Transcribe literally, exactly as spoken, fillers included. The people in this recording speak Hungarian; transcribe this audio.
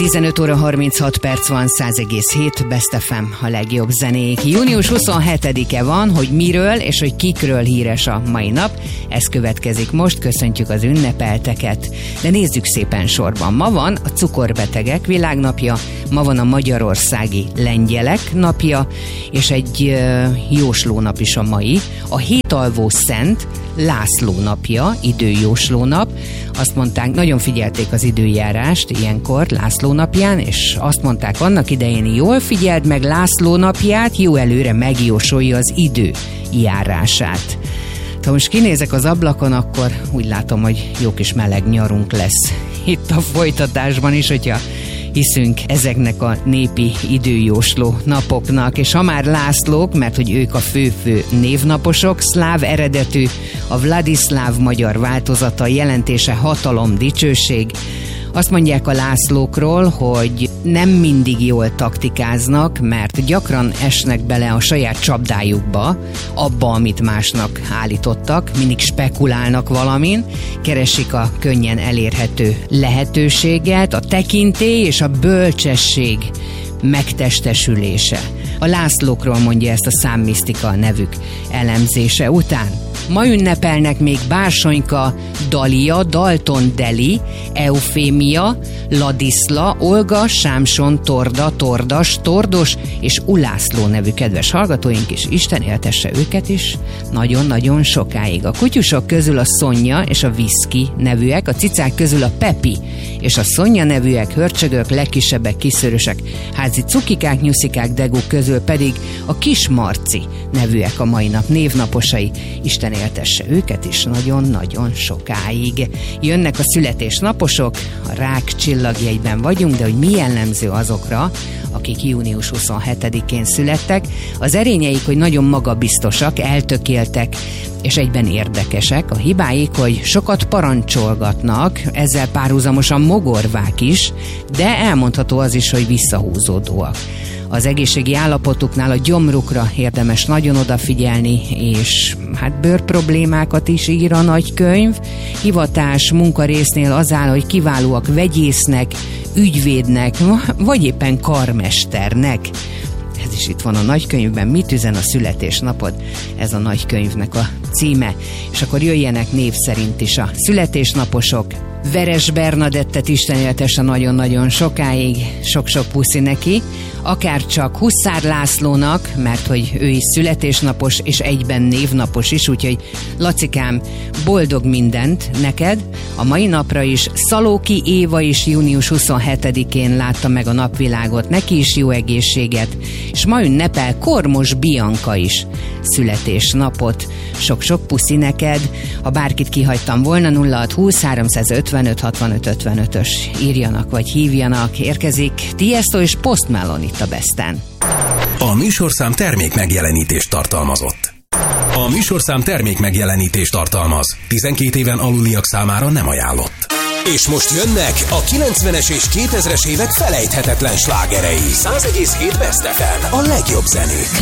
tizenöt óra harminchat perc van, száz egész hét Best ef em, a legjobb zenék. június huszonhetedike van, hogy miről és hogy kikről híres a mai nap. Ez következik most, köszöntjük az ünnepelteket. De nézzük szépen sorban. Ma van a cukorbetegek világnapja, ma van a magyarországi lengyelek napja, és egy uh, jóslónap is a mai. A hétalvó szent László napja, időjósló nap. Azt mondták, nagyon figyelték az időjárást ilyenkor László napján, és azt mondták annak idején, jól figyeld meg László napját, jó előre megjósolja az idő járását. Ha most kinézek az ablakon, akkor úgy látom, hogy jó kis meleg nyarunk lesz itt a folytatásban is, hogyha hiszünk ezeknek a népi időjósló napoknak, és ha már Lászlók, mert hogy ők a fő-fő névnaposok, szláv eredetű, a Vladislav magyar változata, jelentése hatalom, dicsőség. Azt mondják a Lászlókról, hogy nem mindig jól taktikáznak, mert gyakran esnek bele a saját csapdájukba, abba, amit másnak állítottak, mindig spekulálnak valamin, keresik a könnyen elérhető lehetőséget, a tekintély és a bölcsesség megtestesülése. A Lászlókról mondja ezt a számmisztika a nevük elemzése után. Ma ünnepelnek még Bársonyka, Dalia, Dalton Deli, Eufémia, Ladiszla, Olga, Sámson, Torda, Tordas, Tordos és Ulászló nevű kedves hallgatóink, és Isten éltesse őket is nagyon-nagyon sokáig. A kutyusok közül a Szonya és a Viszki nevűek, a cicák közül a Pepi és a Szonya nevűek, hörcsögök, legkisebbek, kiszörösek, házi cukikák, nyuszikák, degók közül pedig a Kis Marci nevűek a mai nap névnaposai. Isten éltesse őket is nagyon-nagyon sokáig. Jönnek a születésnaposok, a rák csillagjegyben vagyunk, de hogy mi jellemző azokra, akik június huszonhetedikén születtek, az erényeik, hogy nagyon magabiztosak, eltökéltek, és egyben érdekesek. A hibáik, hogy sokat parancsolgatnak, ezzel párhuzamosan mogorvák is, de elmondható az is, hogy visszahúzódóak. Az egészségi állapotuknál a gyomrukra érdemes nagyon odafigyelni, és hát bőrproblémákat is ír a nagykönyv. Hivatás, munkarésznél az áll, hogy kiválóak vegyésznek, ügyvédnek, vagy éppen karmesternek. Ez is itt van a nagykönyvben, mit üzen a születésnapod? Ez a nagykönyvnek a címe. És akkor jöjjenek név szerint is a születésnaposok. Veres Bernadettet Isten éltesse nagyon-nagyon sokáig, sok-sok puszi neki, akár csak Huszár Lászlónak, mert hogy ő is születésnapos és egyben névnapos is, úgyhogy Lacikám, boldog mindent neked, a mai napra is. Szalóki Éva is június huszonhetedikén látta meg a napvilágot, neki is jó egészséget, és ma ünnepel Kormos Bianka is születésnapot. Sok-sok puszi neked, ha bárkit kihagytam volna, nulla hat húsz háromszázötvenöt hatvanöt ötvenötös írjanak vagy hívjanak. Érkezik Tiesto és Post Malone itt a Besten. A műsorszám termék megjelenítést tartalmazott. A műsorszám termék megjelenítést tartalmaz. tizenkét éven aluliak számára nem ajánlott. És most jönnek a kilencvenes és kétezres évek felejthetetlen slágerei. száz egész hét Best ef em, a legjobb zenék.